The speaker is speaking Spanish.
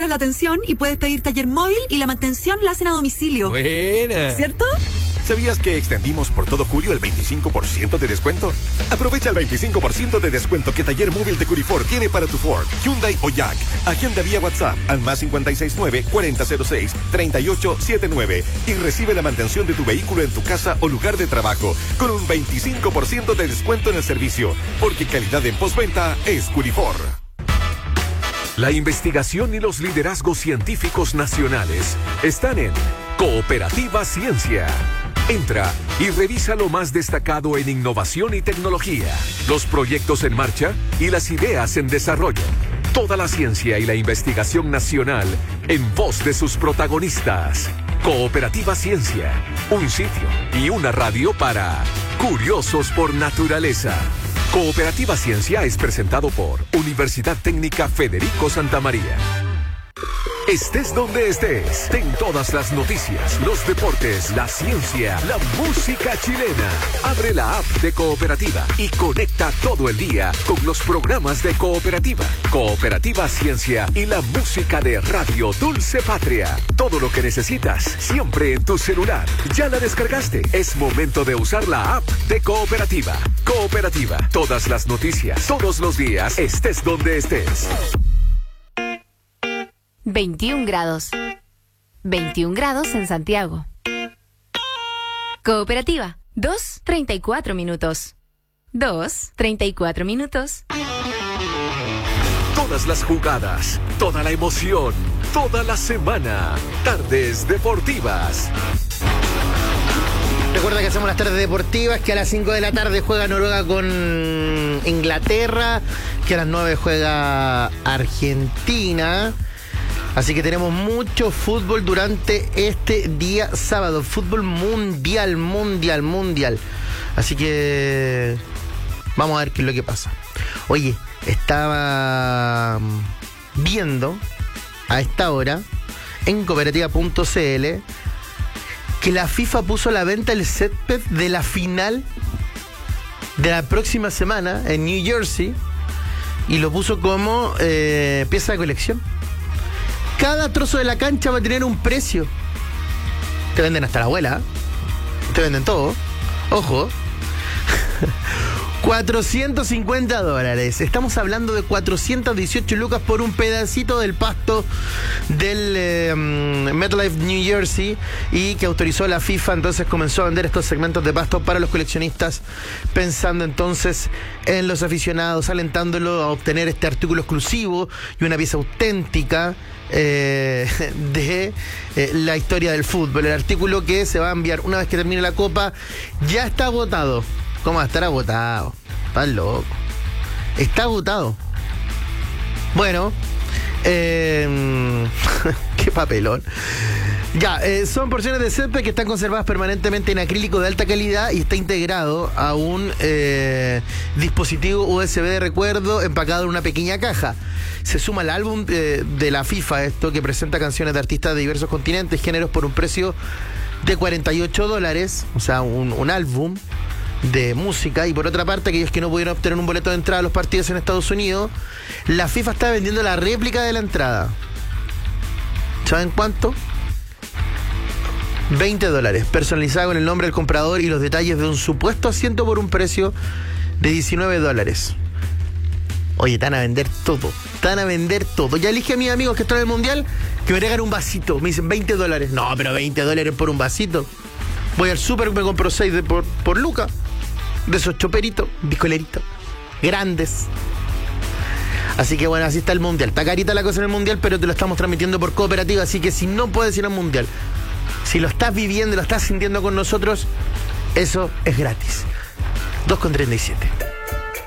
la atención y puedes pedir taller móvil y la mantención la hacen a domicilio. Buena. ¿Cierto? ¿Sabías que extendimos por todo julio el 25% de descuento? Aprovecha el 25% de descuento que Taller Móvil de Curifor tiene para tu Ford, Hyundai o Jack. Agenda vía WhatsApp al más 569-4006-3879 y recibe la mantención de tu vehículo en tu casa o lugar de trabajo con un 25% de descuento en el servicio, porque calidad en postventa es Curifor. La investigación y los liderazgos científicos nacionales están en Cooperativa Ciencia. Entra y revisa lo más destacado en innovación y tecnología, los proyectos en marcha y las ideas en desarrollo. Toda la ciencia y la investigación nacional en voz de sus protagonistas. Cooperativa Ciencia, un sitio y una radio para curiosos por naturaleza. Cooperativa Ciencia es presentado por Universidad Técnica Federico Santa María. Estés donde estés, ten todas las noticias, los deportes, la ciencia, la música chilena. Abre la app de Cooperativa y conecta todo el día con los programas de Cooperativa, Cooperativa Ciencia y la música de Radio Dulce Patria. Todo lo que necesitas, siempre en tu celular. ¿Ya la descargaste? Es momento de usar la app de Cooperativa. Cooperativa, todas las noticias, todos los días, estés donde estés. 21 grados. 21 grados en Santiago. Cooperativa, 2:34 minutos. 2:34 minutos. Todas las jugadas, toda la emoción, toda la semana. Tardes Deportivas. Recuerda que hacemos las tardes deportivas, que a las 5 de la tarde juega Noruega con Inglaterra, que a las 9 juega Argentina. Así que tenemos mucho fútbol durante este día sábado. Fútbol mundial. Así que vamos a ver qué es lo que pasa. Oye, estaba viendo a esta hora en cooperativa.cl que la FIFA puso a la venta el césped de la final de la próxima semana en New Jersey y lo puso como pieza de colección. Cada trozo de la cancha va a tener un precio. Te venden hasta la abuela. Te venden todo. Ojo. $450. Estamos hablando de 418 lucas por un pedacito del pasto del MetLife New Jersey, y que autorizó la FIFA. Entonces comenzó a vender estos segmentos de pasto para los coleccionistas, pensando entonces en los aficionados, alentándolo a obtener este artículo exclusivo y una pieza auténtica de la historia del fútbol. El artículo que se va a enviar una vez que termine la Copa ya está agotado. ¿Cómo va a estar agotado? Estás loco. Está agotado. Bueno, qué papelón. Ya, son porciones de césped que están conservadas permanentemente en acrílico de alta calidad y está integrado a un dispositivo USB de recuerdo empacado en una pequeña caja. Se suma al álbum de la FIFA, esto que presenta canciones de artistas de diversos continentes, géneros, por un precio de $48, o sea, un álbum de música. Y por otra parte, aquellos que no pudieron obtener un boleto de entrada a los partidos en Estados Unidos, la FIFA está vendiendo la réplica de la entrada. ¿Saben cuánto? $20, personalizada con el nombre del comprador y los detalles de un supuesto asiento por un precio de $19. Oye, están a vender todo. Ya elige a mis amigos que están en el Mundial que me regalan un vasito. Me dicen $20. No, pero $20 por un vasito. Voy al súper y me compro 6 por lucas. De esos choperitos, biscoleritos, grandes. Así que bueno, así está el Mundial. Está carita la cosa en el Mundial, pero te lo estamos transmitiendo por Cooperativa. Así que si no puedes ir al Mundial, si lo estás viviendo, lo estás sintiendo con nosotros, eso es gratis. 2,37.